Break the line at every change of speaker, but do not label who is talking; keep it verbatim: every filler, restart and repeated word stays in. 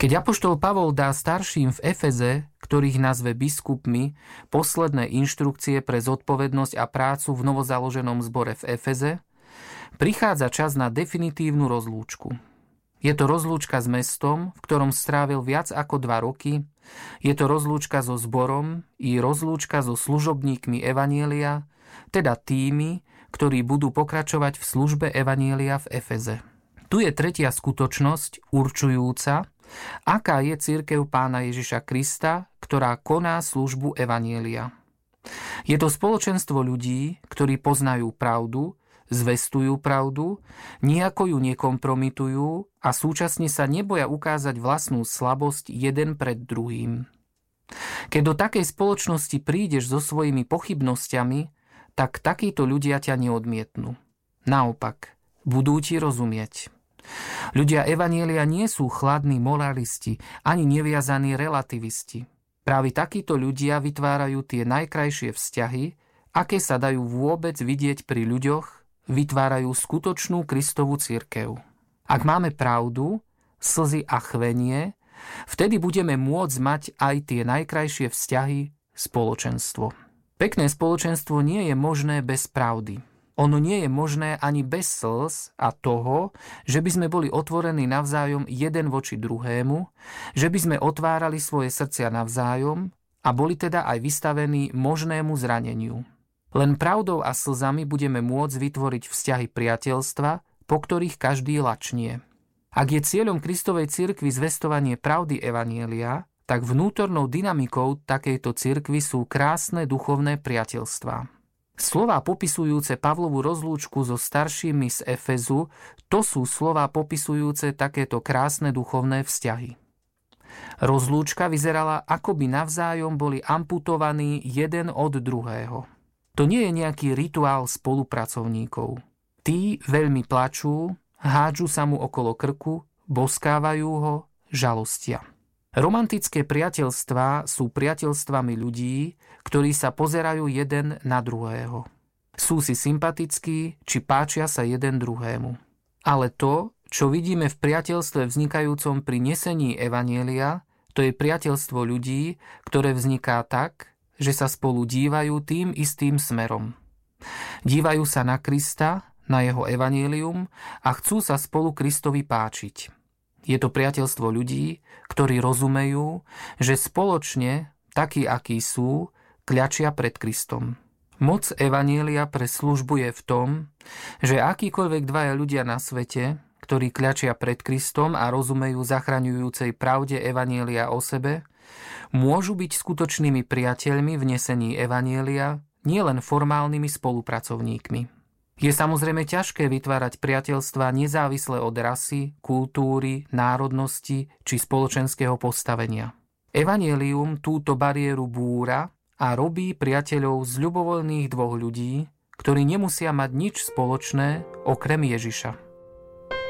Keď apoštol Pavol dá starším v Efeze, ktorých nazve biskupmi, posledné inštrukcie pre zodpovednosť a prácu v novozaloženom zbore v Efeze, prichádza čas na definitívnu rozlúčku. Je to rozlúčka s mestom, v ktorom strávil viac ako dva roky, je to rozlúčka so zborom i rozlúčka so služobníkmi evanjelia, teda tými, ktorí budú pokračovať v službe evanjelia v Efeze. Tu je tretia skutočnosť určujúca, aká je cirkev Pána Ježiša Krista, ktorá koná službu evanjelia. Je to spoločenstvo ľudí, ktorí poznajú pravdu, zvestujú pravdu, nijako ju nekompromitujú a súčasne sa neboja ukázať vlastnú slabosť jeden pred druhým. Keď do takej spoločnosti prídeš so svojimi pochybnosťami, tak takíto ľudia ťa neodmietnú. Naopak, budú ti rozumieť. Ľudia evanjelia nie sú chladní moralisti, ani neviazaní relativisti. Práve takíto ľudia vytvárajú tie najkrajšie vzťahy, aké sa dajú vôbec vidieť pri ľuďoch, vytvárajú skutočnú Kristovu cirkev. Ak máme pravdu, slzy a chvenie, vtedy budeme môcť mať aj tie najkrajšie vzťahy, spoločenstvo. Pekné spoločenstvo nie je možné bez pravdy. Ono nie je možné ani bez slz a toho, že by sme boli otvorení navzájom jeden voči druhému, že by sme otvárali svoje srdcia navzájom a boli teda aj vystavení možnému zraneniu. Len pravdou a slzami budeme môcť vytvoriť vzťahy priateľstva, po ktorých každý lačnie. Ak je cieľom Kristovej cirkvi zvestovanie pravdy evanjelia, tak vnútornou dynamikou takejto cirkvi sú krásne duchovné priateľstvá. Slová popisujúce Pavlovu rozlúčku so staršími z Efezu, to sú slová popisujúce takéto krásne duchovné vzťahy. Rozlúčka vyzerala, ako by navzájom boli amputovaní jeden od druhého. To nie je nejaký rituál spolupracovníkov. Tí veľmi plačú, hádžu sa mu okolo krku, boskávajú ho, žalostia. Romantické priateľstvá sú priateľstvami ľudí, ktorí sa pozerajú jeden na druhého. Sú si sympatickí, či páčia sa jeden druhému. Ale to, čo vidíme v priateľstve vznikajúcom pri nesení evanjelia, to je priateľstvo ľudí, ktoré vzniká tak, že sa spolu dívajú tým istým smerom. Dívajú sa na Krista, na jeho evanjelium a chcú sa spolu Kristovi páčiť. Je to priateľstvo ľudí, ktorí rozumejú, že spoločne, takí akí sú, kľačia pred Kristom. Moc evanjelia pre službu je v tom, že akýkoľvek dvaja ľudia na svete, ktorí kľačia pred Kristom a rozumejú zachraňujúcej pravde evanjelia o sebe, môžu byť skutočnými priateľmi v nesení evanjelia, nielen formálnymi spolupracovníkmi. Je samozrejme ťažké vytvárať priateľstvá nezávisle od rasy, kultúry, národnosti či spoločenského postavenia. Evanjelium túto bariéru búra a robí priateľov z ľubovoľných dvoch ľudí, ktorí nemusia mať nič spoločné okrem Ježiša.